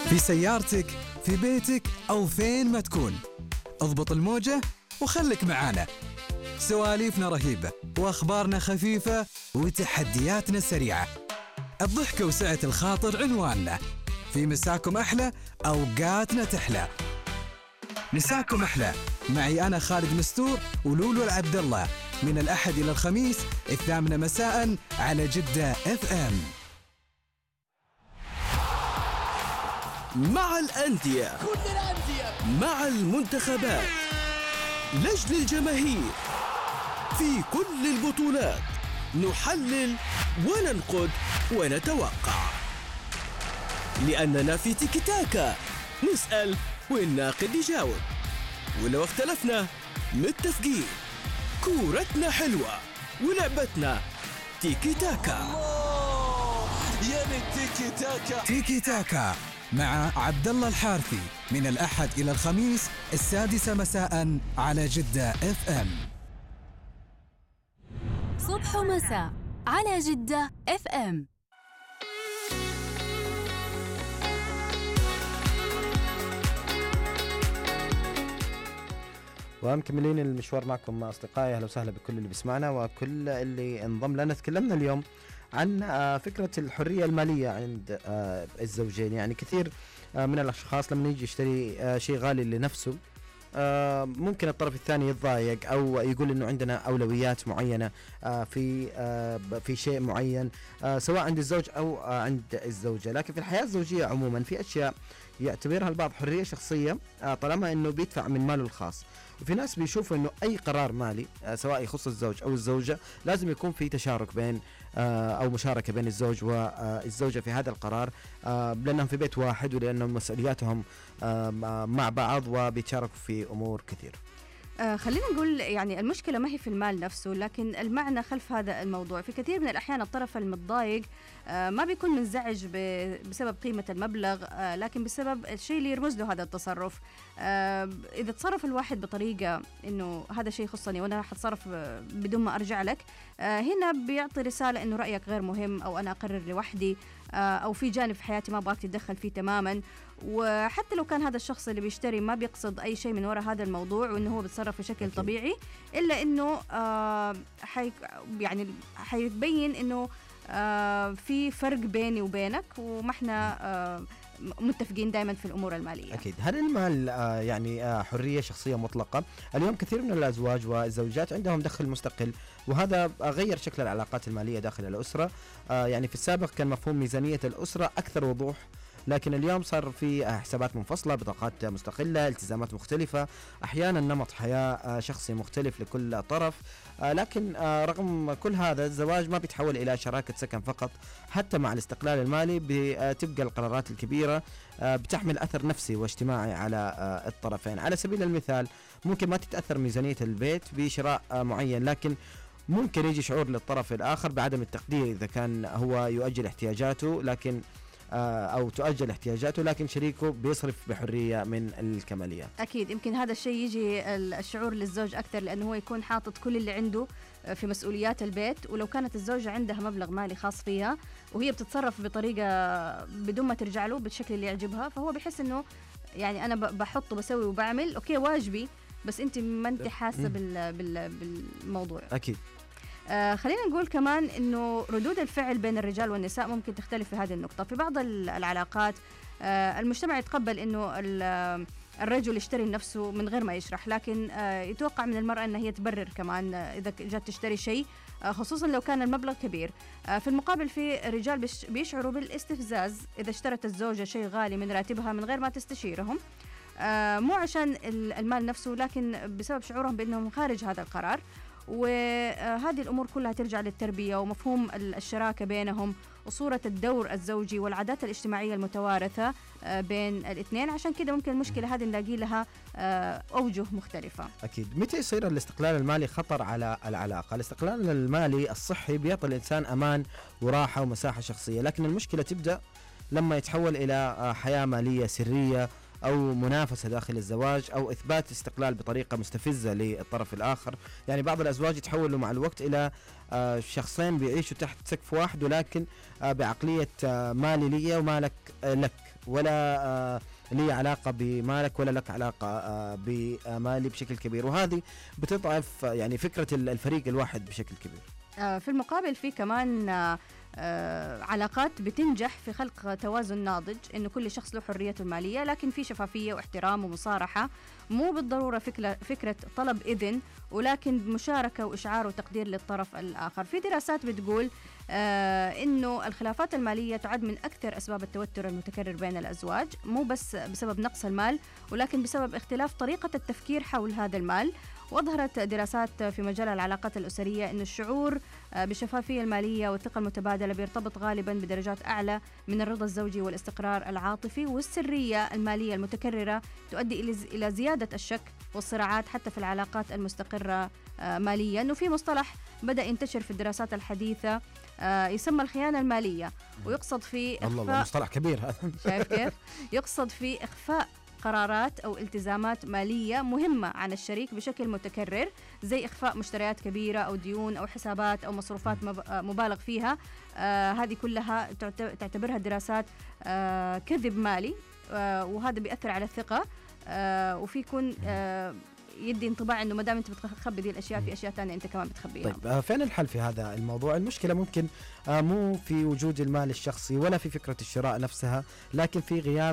في سيارتك، في بيتك أو فين ما تكون. اضبط الموجة وخلك معانا. سواليفنا رهيبة وأخبارنا خفيفة وتحدياتنا سريعة. الضحكة وسعة الخاطر عنواننا. في مساكم أحلى أوقاتنا تحلى. مساكم أحلى معي أنا خالد مستور ولولو العبد الله، من الأحد إلى الخميس 8 مساء على جدة FM. مع الأندية، كل الأندية، مع المنتخبات، لجل الجماهير، في كل البطولات نحلل وننقد ونتوقع، لأننا في تيكي تاكا نسأل والناقد يجاوب، ولو اختلفنا متفقين. كورتنا حلوة ولعبتنا تيكي تاكا. يا التيكي تاكا. تيكي تاكا مع عبد الله الحارثي، من الأحد إلى الخميس 6 مساء على جدة FM. صبح ومساء على جدة FM. ومكملين المشوار معكم أصدقائي. أهلا وسهلا بكل اللي بيسمعنا وكل اللي انضم لنا. تكلمنا اليوم عن فكرة الحرية المالية عند الزوجين. يعني كثير من الأشخاص لما يجي يشتري شيء غالي لنفسه ممكن الطرف الثاني يتضايق أو يقول إنه عندنا أولويات معينة في شيء معين، سواء عند الزوج أو عند الزوجة. لكن في الحياة الزوجية عموما في أشياء يعتبرها البعض حرية شخصية طالما إنه بيدفع من ماله الخاص. وفي ناس بيشوفوا إنه أي قرار مالي سواء يخص الزوج أو الزوجة لازم يكون في تشارك بين أو مشاركة بين الزوج والزوجة في هذا القرار، لأنهم في بيت واحد ولأنهم مسؤولياتهم مع بعض وبيتشاركوا في أمور كثير. خلينا نقول يعني المشكلة ما هي في المال نفسه، لكن المعنى خلف هذا الموضوع. في كثير من الأحيان الطرف المتضايق ما بيكون منزعج بسبب قيمة المبلغ، لكن بسبب الشيء اللي يرمز له هذا التصرف. إذا تصرف الواحد بطريقة إنه هذا شيء يخصني وأنا راح أتصرف بدون ما أرجع لك، هنا بيعطي رسالة إنه رأيك غير مهم، أو أنا أقرر لوحدي، أو في جانب في حياتي ما أبغاك تتدخل فيه تماما. وحتى لو كان هذا الشخص اللي بيشتري ما بيقصد أي شيء من وراء هذا الموضوع وإنه هو بيتصرف بشكل طبيعي، إلا إنه يعني حيبين إنه في فرق بيني وبينك وما احنا متفقين دائما في الأمور المالية. أكيد. هل المال يعني حرية شخصية مطلقة؟ اليوم كثير من الأزواج والزوجات عندهم دخل مستقل، وهذا غير شكل العلاقات المالية داخل الأسرة. يعني في السابق كان مفهوم ميزانية الأسرة أكثر وضوح، لكن اليوم صار في حسابات منفصلة، بطاقات مستقلة، التزامات مختلفة، أحيانا نمط حياة شخصي مختلف لكل طرف. لكن رغم كل هذا الزواج ما بيتحول إلى شراكة سكن فقط. حتى مع الاستقلال المالي بتبقى القرارات الكبيرة بتحمل أثر نفسي واجتماعي على الطرفين. على سبيل المثال ممكن ما تتأثر ميزانية البيت بشراء معين، لكن ممكن يجي شعور للطرف الآخر بعدم التقدير إذا كان هو يؤجل احتياجاته لكن أو تؤجل احتياجاته، لكن شريكه بيصرف بحرية من الكماليات. أكيد يمكن هذا الشيء يجي الشعور للزوج أكثر، لأنه هو يكون حاطط كل اللي عنده في مسؤوليات البيت. ولو كانت الزوجة عندها مبلغ مالي خاص فيها وهي بتتصرف بطريقة بدون ما ترجع له بالشكل اللي يعجبها، فهو بيحس إنه يعني أنا بحط وبسوي وبعمل أوكي واجبي، بس أنت ما أنت حاسة بالموضوع. أكيد. خلينا نقول كمان إنه ردود الفعل بين الرجال والنساء ممكن تختلف في هذه النقطة. في بعض العلاقات المجتمع يتقبل إنه الرجل يشتري نفسه من غير ما يشرح، لكن يتوقع من المرأة أن هي تبرر كمان إذا جات تشتري شيء، خصوصا لو كان المبلغ كبير. في المقابل في رجال بيشعروا بالاستفزاز إذا اشترت الزوجة شيء غالي من راتبها من غير ما تستشيرهم، مو عشان المال نفسه، لكن بسبب شعورهم بأنهم خارج هذا القرار. وهذه الأمور كلها ترجع للتربية ومفهوم الشراكة بينهم وصورة الدور الزوجي والعادات الاجتماعية المتوارثة بين الاثنين. عشان كده ممكن المشكلة هذه نلاقي لها أوجه مختلفة. أكيد. متى يصير الاستقلال المالي خطر على العلاقة؟ الاستقلال المالي الصحي بيعطي الإنسان أمان وراحة ومساحة شخصية، لكن المشكلة تبدأ لما يتحول إلى حياة مالية سرية أو منافسة داخل الزواج أو إثبات استقلال بطريقة مستفزة للطرف الآخر. يعني بعض الأزواج يتحولوا مع الوقت إلى شخصين بيعيشوا تحت سقف واحد، ولكن بعقلية مالي لي ومالك لك، ولا لي علاقة بمالك ولا لك علاقة بمالي بشكل كبير، وهذه بتضعف يعني فكرة الفريق الواحد بشكل كبير. في المقابل في كمان علاقات بتنجح في خلق توازن ناضج، إنه كل شخص له حريته المالية، لكن في شفافية واحترام ومصارحة، مو بالضرورة فكرة طلب إذن، ولكن بمشاركة وإشعار وتقدير للطرف الآخر. في دراسات بتقول إنه الخلافات المالية تعد من أكثر أسباب التوتر المتكرر بين الأزواج، مو بس بسبب نقص المال، ولكن بسبب اختلاف طريقة التفكير حول هذا المال. وأظهرت دراسات في مجال العلاقات الأسرية أن الشعور بالشفافية المالية والثقة المتبادلة بيرتبط غالبا بدرجات أعلى من الرضا الزوجي والاستقرار العاطفي، والسرية المالية المتكررة تؤدي إلى زيادة الشك والصراعات حتى في العلاقات المستقرة ماليا. وفي مصطلح بدأ ينتشر في الدراسات الحديثة يسمى الخيانة المالية، ويقصد في الله مصطلح كبير هذا. شايف كيف؟ يقصد في إخفاء قرارات أو التزامات مالية مهمة عن الشريك بشكل متكرر، زي إخفاء مشتريات كبيرة أو ديون أو حسابات أو مصروفات مبالغ فيها. هذه كلها تعتبرها دراسات كذب مالي، وهذا بيأثر على الثقة، وفي يكون يدي انطباع انه ما دام انت بتخبي دي الاشياء، في اشياء ثانيه انت كمان بتخبيها. طيب فين الحل في هذا الموضوع؟ المشكله ممكن مو في وجود المال الشخصي ولا في فكره الشراء نفسها، لكن في غياب